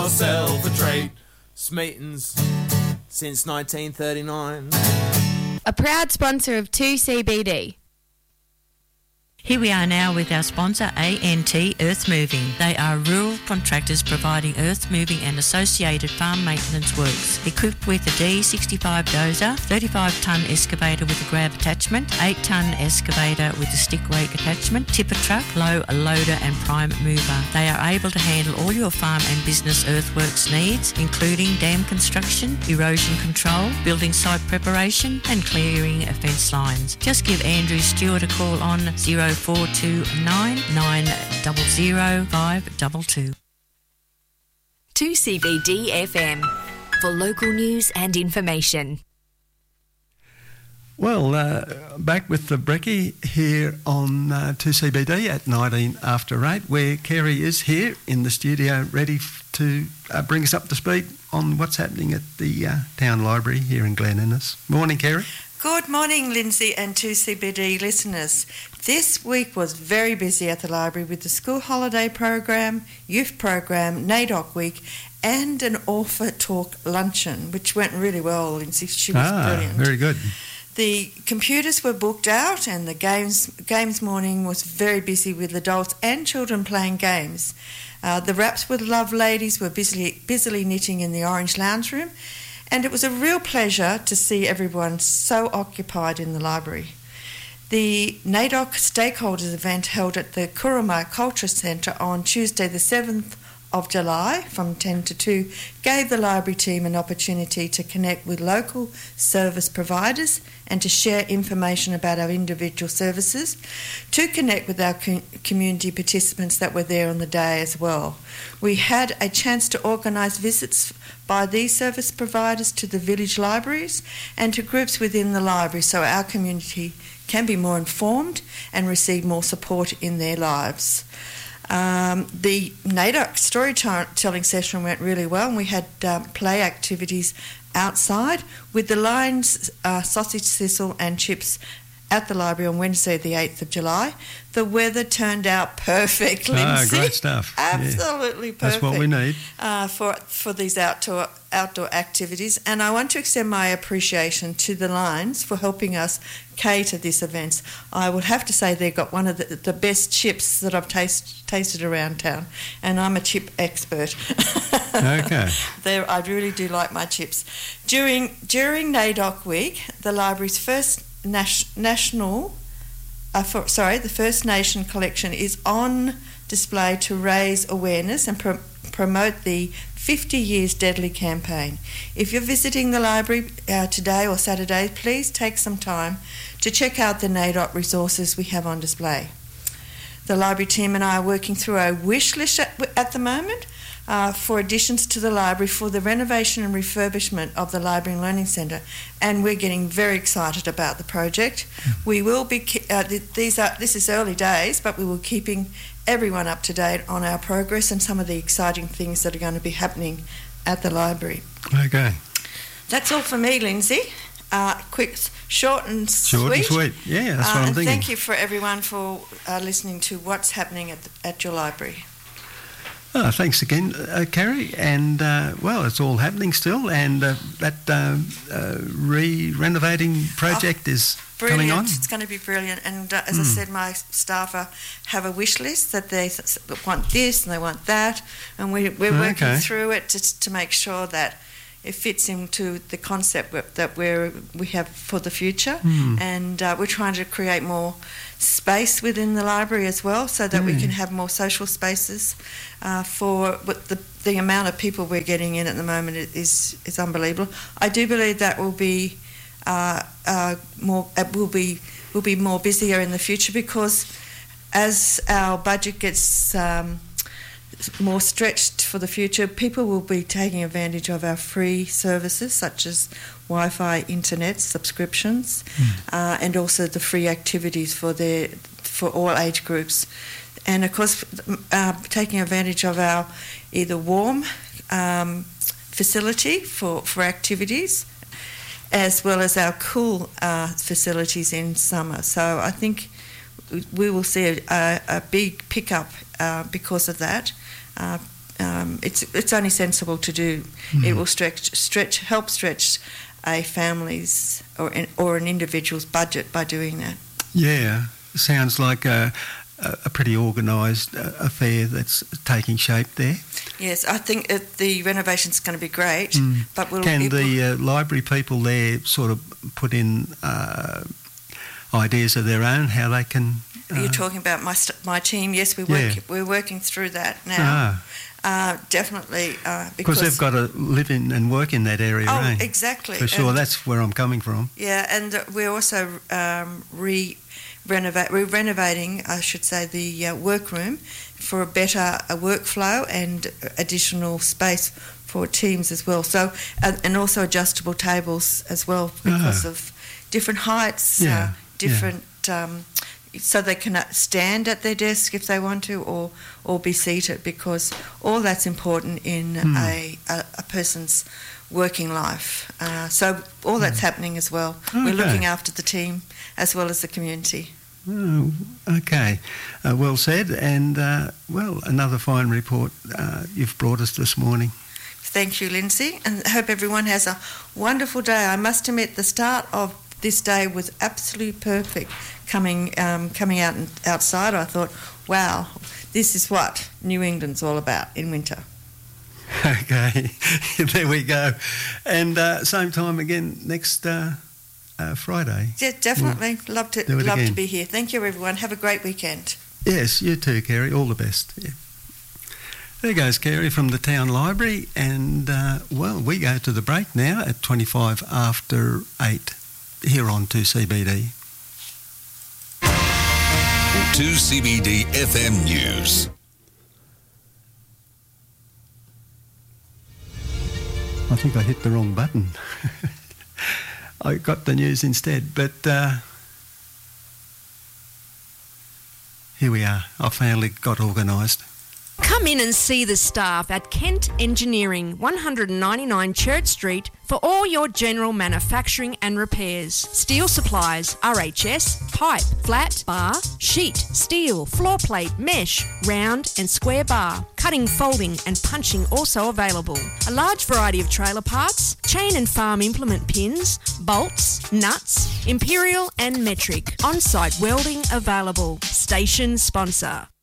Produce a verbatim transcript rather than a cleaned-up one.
myself a treat. Smeaton's since nineteen thirty-nine. A proud sponsor of two C B D. Here we are now with our sponsor, A N T Earth Moving. They are rural contractors providing earth moving and associated farm maintenance works. Equipped with a D sixty-five dozer, thirty-five tonne excavator with a grab attachment, eight tonne excavator with a stick rake attachment, tipper truck, low loader and prime mover. They are able to handle all your farm and business earthworks needs, including dam construction, erosion control, building site preparation and clearing of fence lines. Just give Andrew Stewart a call on zero four two nine nine zero zero five two two. two C B D F M for local news and information. Well, uh, back with the brekkie here on uh, two C B D at nineteen after eight, where Kerry is here in the studio ready f- to uh, bring us up to speed on what's happening at the uh, town library here in Glen Innes. Morning, Kerry. Good morning, Lindsay and two C B D listeners. This week was very busy at the library with the school holiday program, youth program, NAIDOC week, and an author talk luncheon, which went really well, Lindsay. She was ah, brilliant. Very good. The computers were booked out, and the games games morning was very busy with adults and children playing games. Uh, the Wraps with Love ladies were busily, busily knitting in the Orange Lounge Room, and it was a real pleasure to see everyone so occupied in the library. The NAIDOC Stakeholders event held at the Kuruma Culture Centre on Tuesday the seventh of July from ten to two gave the library team an opportunity to connect with local service providers and to share information about our individual services, to connect with our co- community participants that were there on the day as well. We had a chance to organise visits by these service providers to the village libraries and to groups within the library so our community can be more informed and receive more support in their lives. Um, the NAIDOC storytelling session went really well, and we had um, play activities outside with the Lions uh, sausage sizzle and chips at the library on Wednesday the eighth of July. The weather turned out perfect, Lindsay. Ah, great stuff. Absolutely yeah. perfect. That's what we need. Uh, for, for these outdoor outdoor activities. And I want to extend my appreciation to the Lions for helping us cater this event. I would have to say they got one of the, the best chips that I've taste, tasted around town, and I'm a chip expert. Okay. There, I really do like my chips. During, during NAIDOC week, the library's first nas- national... Uh, for, sorry, the First Nation collection is on display to raise awareness and pro- promote the fifty years Deadly campaign. If you're visiting the library uh, today or Saturday, please take some time to check out the NAIDOC resources we have on display. The library team and I are working through a wish list at, at the moment uh, for additions to the library for the renovation and refurbishment of the Library and Learning Centre, and we're getting very excited about the project. We will be uh, these are this is early days, but we will be keeping everyone up to date on our progress and some of the exciting things that are going to be happening at the library. Okay. That's all for me, Lindsay. Uh, quick, short and short sweet. Short and sweet. Yeah, that's uh, what I'm and thinking. Thank you for everyone for uh, listening to what's happening at the, at your library. Oh, thanks again, uh, Kerry. And, uh, well, it's all happening still, and uh, that uh, uh, re-renovating project oh, is brilliant. coming on. It's going to be brilliant. And uh, as mm. I said, my staff are, have a wish list that they want this and they want that, and we, we're working okay. through it to, to make sure that it fits into the concept that we're, we have for the future. Mm. And uh, we're trying to create more space within the library as well, so that mm. we can have more social spaces uh, for the, the amount of people we're getting in at the moment is is unbelievable. I do believe that will be uh, uh, more it will be will be more busier in the future, because as our budget gets um, more stretched for the future, people will be taking advantage of our free services such as Wi-Fi, internet subscriptions, mm. uh, and also the free activities for their for all age groups, and of course uh, taking advantage of our either warm um, facility for, for activities, as well as our cool uh, facilities in summer. So I think we will see a, a, a big pickup uh, because of that. Uh, um, it's it's only sensible to do. Mm. It will stretch stretch help stretch a family's or an, or an individual's budget by doing that. Yeah, sounds like a, a pretty organised uh, affair that's taking shape there. Yes, I think it, the renovation's going to be great. Mm. But we'll, can it, the uh, library people there sort of put in uh, ideas of their own how they can? Uh, You're talking about my st- my team. Yes, we work. Yeah. We're working through that now. Ah. Uh, definitely, uh, because they've got to live in and work in that area. Oh, eh? exactly. For sure, and, that's where I'm coming from. Yeah, and we're also um, re renovate. We're renovating, I should say, the uh, workroom for a better uh, workflow and additional space for teams as well. So, uh, and also adjustable tables as well because Ah. of different heights, Yeah, uh, different. Yeah. Um, so they can stand at their desk if they want to, or or be seated, because all that's important in Hmm. a, a a person's working life. Uh, so all that's happening as well. Okay. We're looking after the team as well as the community. Oh, okay. Uh, well said. And, uh, well, another fine report uh, you've brought us this morning. Thank you, Lindsay, and I hope everyone has a wonderful day. I must admit the start of this day was absolutely perfect. Coming um, coming out and outside, I thought, wow, this is what New England's all about in winter. Okay, there we go. And uh, same time again next uh, uh, Friday. Yeah, definitely. We'll love to love again. to be here. Thank you, everyone. Have a great weekend. Yes, you too, Kerry. All the best. Yeah. There goes Kerry from the Town Library, and uh, well, we go to the break now at twenty-five after eight here on two C B D. two C B D F M News. I think I hit the wrong button. I got the news instead, but uh, here we are. I finally got organised. Come in and see the staff at Kent Engineering, one ninety-nine Church Street, for all your general manufacturing and repairs. Steel supplies, R H S, pipe, flat, bar, sheet, steel, floor plate, mesh, round and square bar. Cutting, folding and punching also available. A large variety of trailer parts, chain and farm implement pins, bolts, nuts, imperial and metric. On-site welding available. Station sponsor.